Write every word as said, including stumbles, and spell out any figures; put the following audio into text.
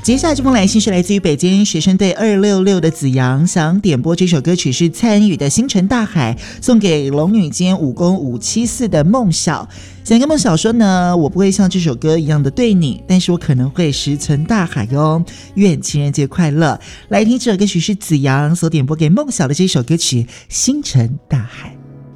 接下来这封来信是来自于北京学生队二六六的子阳，想点播这首歌曲是参与的星辰大海，送给龙女间五公五七四的梦晓。想跟梦晓说呢，我不会像这首歌一样的对你，但是我可能会石沉大海哟。愿情人节快乐。来听这首歌曲是子阳所点播给梦晓的这首歌曲星辰大海。